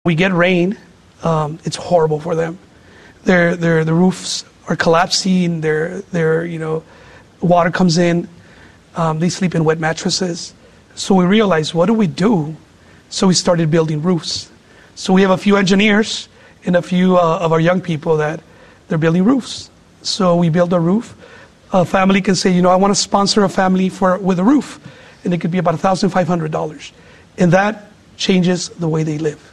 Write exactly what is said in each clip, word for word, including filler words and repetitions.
We get rain, um, it's horrible for them. Their their the roofs are collapsing. Their their you know, water comes in. Um, they sleep in wet mattresses. So we realized, what do we do? So we started building roofs. So we have a few engineers and a few uh, of our young people that they're building roofs. So we build a roof. A family can say, you know, I want to sponsor a family for with a roof, and it could be about one thousand five hundred dollars, and that changes the way they live.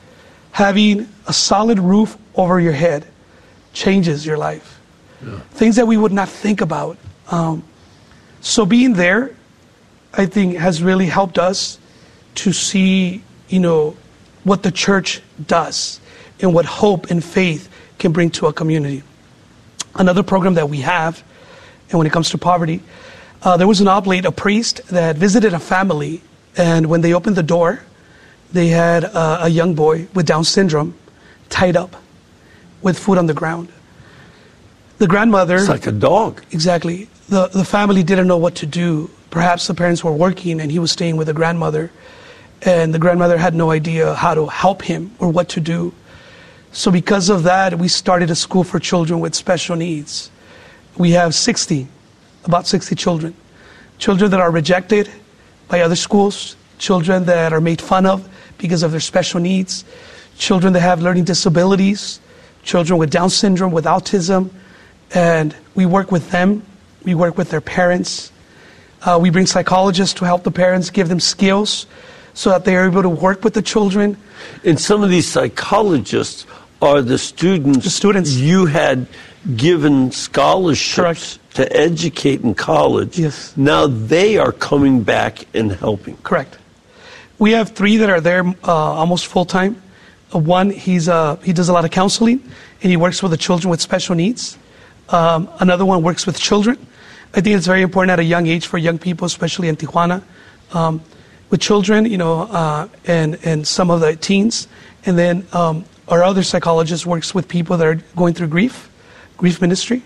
Having a solid roof over your head changes your life. Yeah. Things that we would not think about. Um, so being there, I think, has really helped us to see, you know, what the church does and what hope and faith can bring to a community. Another program that we have, and when it comes to poverty, uh, there was an oblate, a priest that visited a family, and when they opened the door, they had uh, a young boy with Down syndrome tied up with food on the ground. The grandmother... It's like a dog. Exactly. The, the family didn't know what to do. Perhaps the parents were working and he was staying with the grandmother, and the grandmother had no idea how to help him or what to do. So because of that, we started a school for children with special needs. We have sixty, about sixty children. Children that are rejected by other schools, children that are made fun of because of their special needs, children that have learning disabilities, children with Down syndrome, with autism, and we work with them. We work with their parents. Uh, we bring psychologists to help the parents, give them skills so that they are able to work with the children. And some of these psychologists are the students, the students. you had given scholarships Correct. to educate in college. Yes. Now they are coming back and helping. Correct. We have three that are there uh, almost full-time. Uh, one, he's uh, he does a lot of counseling, and he works with the children with special needs. Um, another one works with children. I think it's very important at a young age for young people, especially in Tijuana, um, with children, you know, uh, and, and some of the teens. And then um, our other psychologist works with people that are going through grief, grief ministry.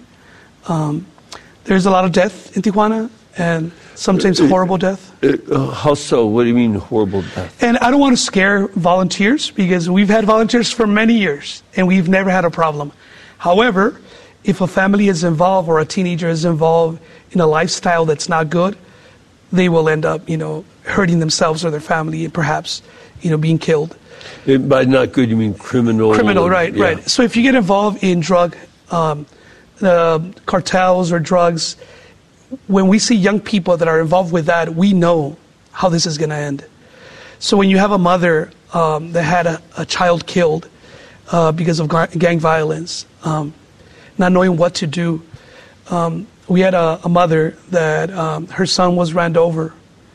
Um, there's a lot of death in Tijuana, and sometimes horrible death. Uh, how so? What do you mean horrible death? And I don't want to scare volunteers, because we've had volunteers for many years and we've never had a problem. However, if a family is involved or a teenager is involved in a lifestyle that's not good, they will end up, you know, hurting themselves or their family and perhaps, you know, being killed. It, by not good, you mean criminal? Criminal, and, right, yeah. right. So if you get involved in drug um, uh, cartels or drugs, when we see young people that are involved with that, we know how this is going to end. So when you have a mother um, that had a, a child killed uh, because of gar- gang violence, um, not knowing what to do, um, we had a, a mother that um, her son was ran over.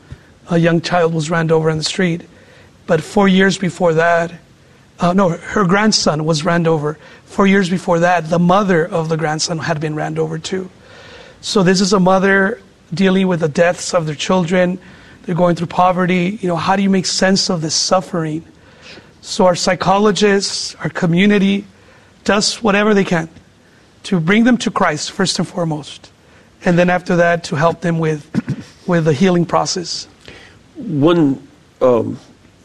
A young child was ran over in the street. But four years before that, uh, no, her grandson was ran over. Four years before that, the mother of the grandson had been ran over too. So this is a mother dealing with the deaths of their children. They're going through poverty. You know, how do you make sense of this suffering? So our psychologists, our community, does whatever they can to bring them to Christ first and foremost, and then after that to help them with with the healing process. One um,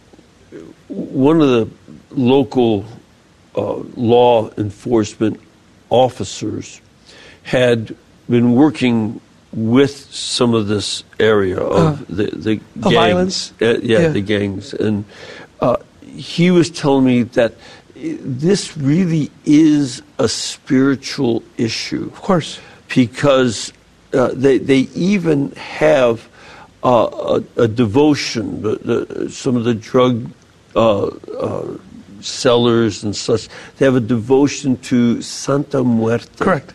one of the local uh, law enforcement officers had been working with some of this area of uh, the, the gangs, violence. Uh, yeah, yeah, the gangs. And uh, he was telling me that this really is a spiritual issue. Of course. Because uh, they, they even have uh, a, a devotion, the, the, some of the drug uh, uh, sellers and such, they have a devotion to Santa Muerte. Correct.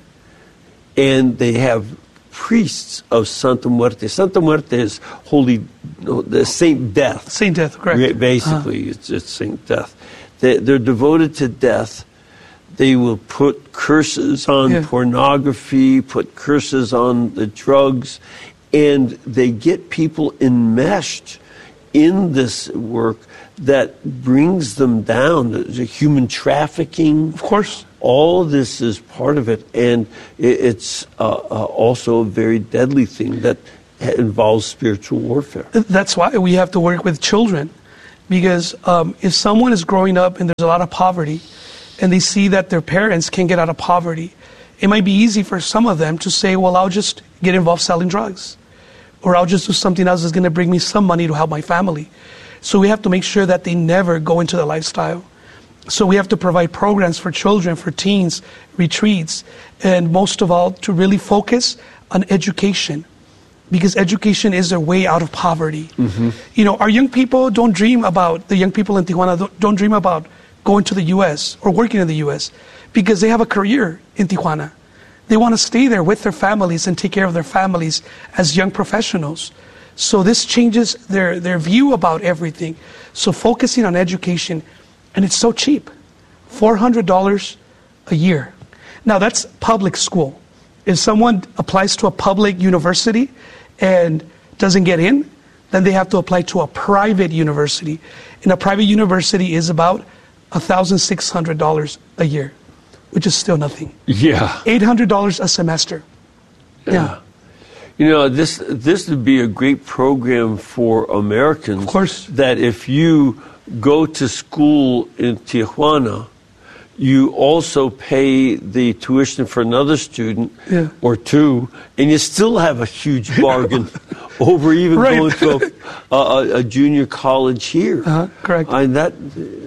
And they have priests of Santa Muerte. Santa Muerte is holy, the Saint Death. Saint Death, correct. Basically, uh-huh. it's, it's Saint Death. They, they're devoted to death. They will put curses on yeah. pornography, put curses on the drugs, and they get people enmeshed in this work that brings them down. The human trafficking. Of course. All this is part of it, and it's uh, uh, also a very deadly thing that involves spiritual warfare. That's why we have to work with children. Because um, if someone is growing up and there's a lot of poverty, and they see that their parents can't get out of poverty, it might be easy for some of them to say, well, I'll just get involved selling drugs, or I'll just do something else that's going to bring me some money to help my family. So we have to make sure that they never go into the lifestyle. So we have to provide programs for children, for teens, retreats, and most of all, to really focus on education, because education is their way out of poverty. Mm-hmm. You know, our young people don't dream about, the young people in Tijuana don't, don't dream about going to the U S or working in the U S because they have a career in Tijuana. They want to stay there with their families and take care of their families as young professionals. So this changes their, their view about everything. So focusing on education, and it's so cheap, four hundred dollars a year. Now that's public school. If someone applies to a public university and doesn't get in, then they have to apply to a private university. And a private university is about one thousand six hundred dollars a year, which is still nothing. Yeah. eight hundred dollars a semester. Yeah. yeah. You know, this this would be a great program for Americans. Of course. That if you go to school in Tijuana, you also pay the tuition for another student yeah. or two, and you still have a huge bargain over even right. going to a, a, a junior college here. Uh-huh. Correct. And that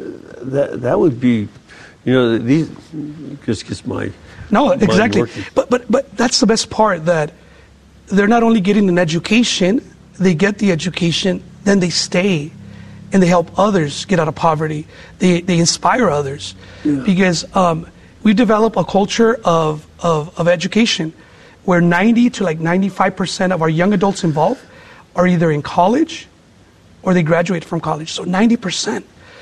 that that would be, you know, these just gets my no exactly. Working. But but but that's the best part, that they're not only getting an education, they get the education, then they stay. And they help others get out of poverty. They they inspire others, yeah. because um, we develop a culture of, of of education, where ninety to like ninety-five percent of our young adults involved are either in college, or they graduate from college. So ninety percent.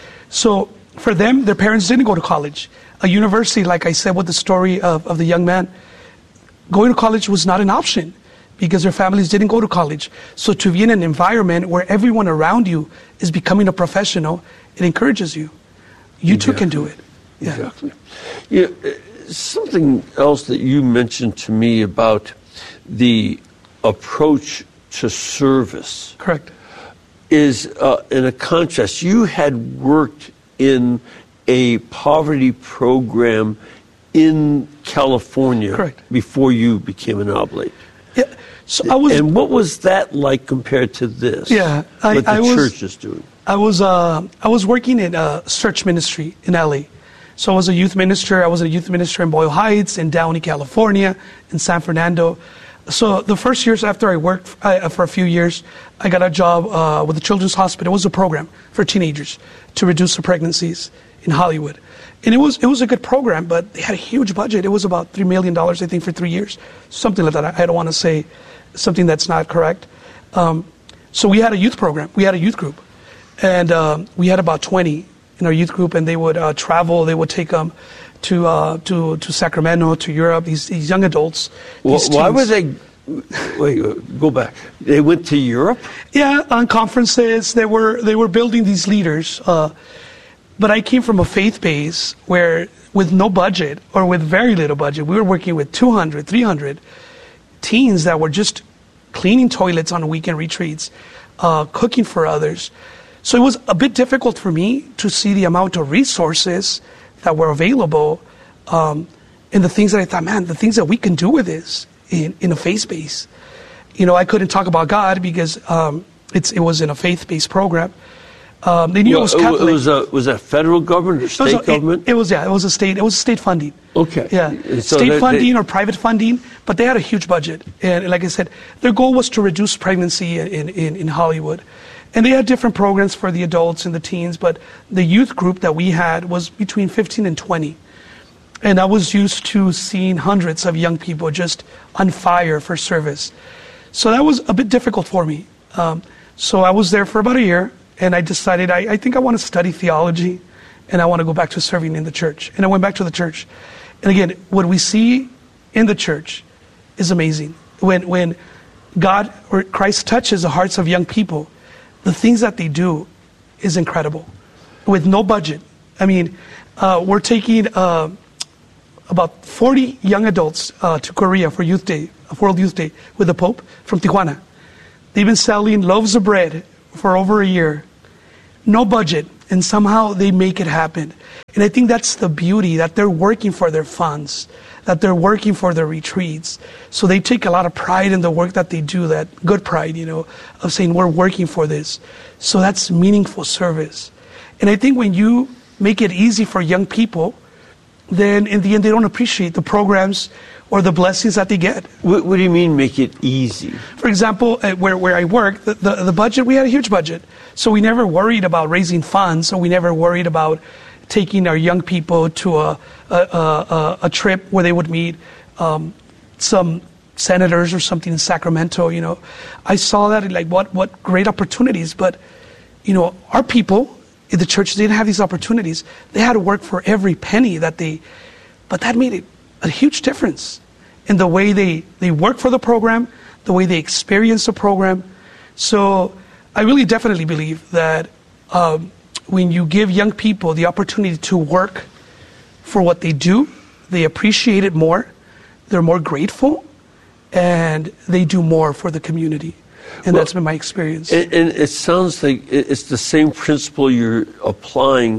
So for them, their parents didn't go to college. A university, like I said with the story of, of the young man, going to college was not an option, because their families didn't go to college. So to be in an environment where everyone around you is becoming a professional, it encourages you. You exactly. too can do it. Yeah. Exactly. Yeah, something else that you mentioned to me about the approach to service. Correct. Is uh, in a contrast. You had worked in a poverty program in California. Correct. Before you became an oblate. Yeah. So I was, and what was that like compared to this? Yeah, I, what the I was, church is doing. I was uh, I was working in a search ministry in L A. So I was a youth minister. I was a youth minister in Boyle Heights, in Downey, California, in San Fernando. So the first years after I worked uh, for a few years, I got a job uh, with the Children's Hospital. It was a program for teenagers to reduce the pregnancies in Hollywood. And it was it was a good program, but they had a huge budget. It was about three million dollars, I think, for three years. Something like that. I don't want to say something that's not correct. Um, so we had a youth program. We had a youth group. And um, we had about twenty in our youth group, and they would uh, travel. They would take them to, uh, to to Sacramento, to Europe, these, these young adults. Well, these why teens. were they... Wait, go back. They went to Europe? Yeah, on conferences. They were, they were building these leaders. Uh, but I came from a faith base where, with no budget, or with very little budget, we were working with two hundred, three hundred teens that were just cleaning toilets on weekend retreats, uh, cooking for others. So it was a bit difficult for me to see the amount of resources that were available, um, and the things that I thought, man, the things that we can do with this in, in a faith base. You know, I couldn't talk about God because um, it's, it was in a faith-based program. Um, they knew well, it was Catholic. It was, a, was that federal government or state it was, government? It, it was, yeah, it was a state, it was state funding. Okay. Yeah, so state they, funding they, or private funding, but they had a huge budget. And like I said, their goal was to reduce pregnancy in, in, in Hollywood. And they had different programs for the adults and the teens, but the youth group that we had was between fifteen and twenty. And I was used to seeing hundreds of young people just on fire for service. So that was a bit difficult for me. Um, so I was there for about a year, and I decided I, I think I want to study theology, and I want to go back to serving in the church. And I went back to the church. And again, what we see in the church is amazing. When, when God or Christ touches the hearts of young people, the things that they do is incredible, with no budget. I mean, uh, we're taking uh, about forty young adults uh, to Korea for Youth Day, World Youth Day, with the Pope from Tijuana. They've been selling loaves of bread for over a year. no budget, and somehow they make it happen. And I think that's the beauty, that they're working for their funds, that they're working for their retreats. So they take a lot of pride in the work that they do, that good pride, you know, of saying we're working for this. So that's meaningful service. And I think when you make it easy for young people, then in the end they don't appreciate the programs or the blessings that they get. What, what do you mean make it easy? For example, uh, where, where I work, the, the, the budget, we had a huge budget. So we never worried about raising funds, so we never worried about taking our young people to a, a, a, a trip where they would meet um, some senators or something in Sacramento, you know. I saw that, like, what, what great opportunities. But, you know, our people in the church, they didn't have these opportunities. They had to work for every penny that they, but that made it a huge difference in the way they, they work for the program, the way they experience the program. So I really definitely believe that um, when you give young people the opportunity to work for what they do, they appreciate it more, they're more grateful, and they do more for the community. And well, that's been my experience. And, and it sounds like it's the same principle you're applying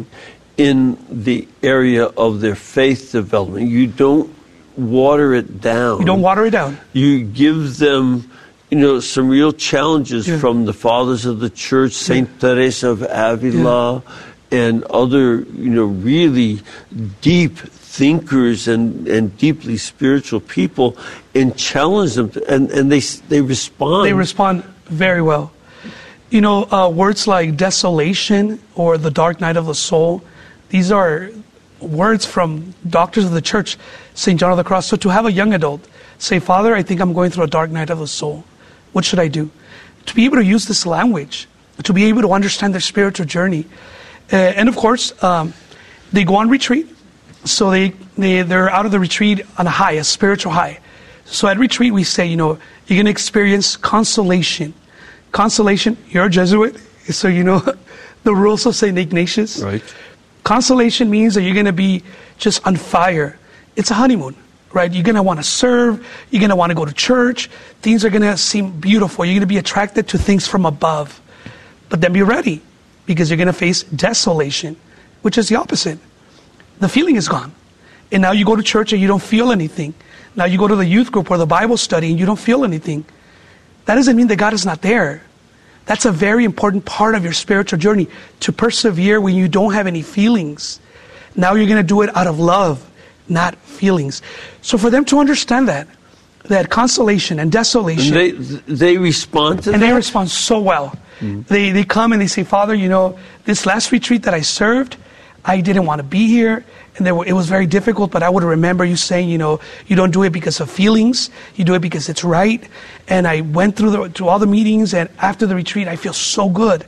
in the area of their faith development. You don't water it down. You don't water it down. You give them, you know, some real challenges yeah. from the fathers of the church, Saint Yeah. Teresa of Avila, yeah. and other, you know, really deep thinkers and, and deeply spiritual people, and challenge them, to, and, and they they respond. They respond very well. You know, uh, words like desolation or the dark night of the soul, these are words from doctors of the church, Saint John of the Cross. So to have a young adult say, Father, I think I'm going through a dark night of the soul. What should I do? To be able to use this language, to be able to understand their spiritual journey. Uh, and of course, um, they go on retreat. So they, they, they're out of the retreat on a high, a spiritual high. So at retreat, we say, you know, you're going to experience consolation. Consolation, you're a Jesuit, so you know the rules of Saint Ignatius. Right. Consolation means that you're going to be just on fire. It's a honeymoon, right? You're going to want to serve. You're going to want to go to church. Things are going to seem beautiful. You're going to be attracted to things from above. But then be ready, because you're going to face desolation, which is the opposite. The feeling is gone. And now you go to church and you don't feel anything. Now you go to the youth group or the Bible study and you don't feel anything. That doesn't mean that God is not there. That's a very important part of your spiritual journey, to persevere when you don't have any feelings. Now you're going to do it out of love, not feelings. So for them to understand that, that consolation and desolation. And they, they respond to and that? And they respond so well. Mm-hmm. They, they come and they say, Father, you know, this last retreat that I served, I didn't want to be here, and there were, it was very difficult, but I would remember you saying, you know, you don't do it because of feelings, you do it because it's right. And I went through the, to all the meetings, and after the retreat, I feel so good.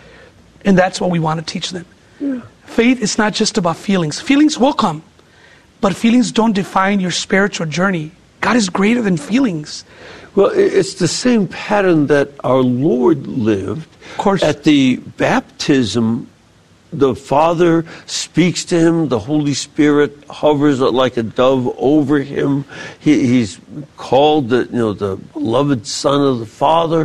And that's what we want to teach them. Yeah. Faith is not just about feelings. Feelings will come, but feelings don't define your spiritual journey. God is greater than feelings. Well, it's the same pattern that our Lord lived. Of course. At the baptism, the Father speaks to him. The Holy Spirit hovers like a dove over him. He, he's called the, you know, the beloved Son of the Father.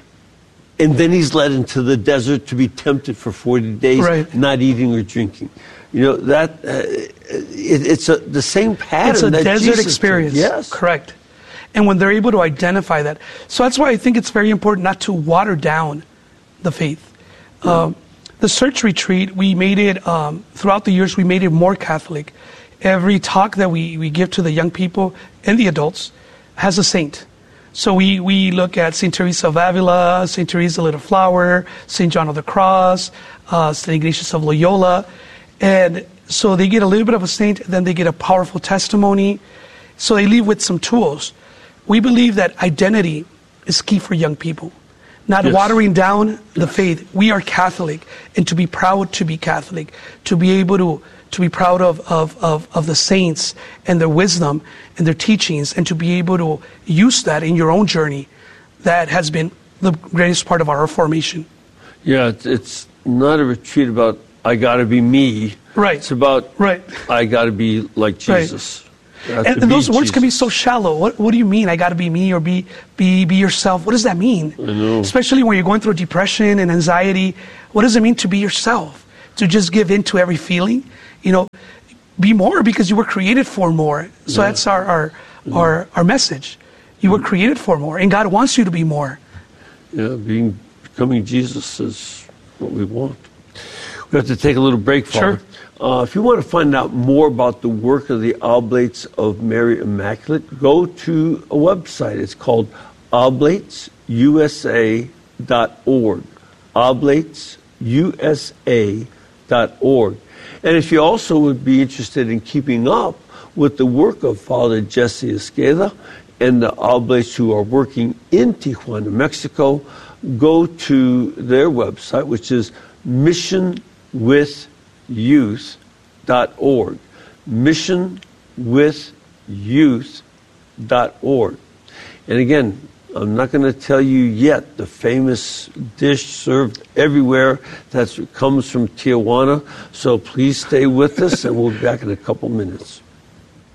And then he's led into the desert to be tempted for forty days, right. not eating or drinking. You know, that uh, it, it's a, the same pattern. It's a that desert Jesus experience. Did. Yes. Correct. And when they're able to identify that. So that's why I think it's very important not to water down the faith. Yeah. Um, The Search Retreat, we made it, um, throughout the years, we made it more Catholic. Every talk that we, we give to the young people and the adults has a saint. So we, we look at Saint Teresa of Avila, Saint Teresa Little Flower, Saint John of the Cross, uh, Saint Ignatius of Loyola. And so they get a little bit of a saint, then they get a powerful testimony. So they leave with some tools. We believe that identity is key for young people. Not yes. watering down the yes. faith. We are Catholic, and to be proud to be Catholic, to be able to, to be proud of, of, of, of the saints and their wisdom and their teachings, and to be able to use that in your own journey, that has been the greatest part of our formation. Yeah, it's not a retreat about, I got to be me. Right. It's about, right. I got to be like Jesus. Right. And, and those words Jesus. Can be so shallow. What, what do you mean? I got to be me or be be be yourself? What does that mean? I know. Especially when you're going through depression and anxiety. What does it mean to be yourself? To just give in to every feeling? You know, be more because you were created for more. So yeah. that's our our, yeah. our our message. You were created for more, and God wants you to be more. Yeah, being becoming Jesus is what we want. We have to take a little break, Father. Sure. Uh, if you want to find out more about the work of the Oblates of Mary Immaculate, go to a website. It's called oblates u s a dot org. oblates u s a dot org. And if you also would be interested in keeping up with the work of Father Jesse Esqueda and the Oblates who are working in Tijuana, Mexico, go to their website, which is mission with youth dot org. mission with youth dot org. And again, I'm not going to tell you yet the famous dish served everywhere that comes from Tijuana, so please stay with us, and we'll be back in a couple minutes.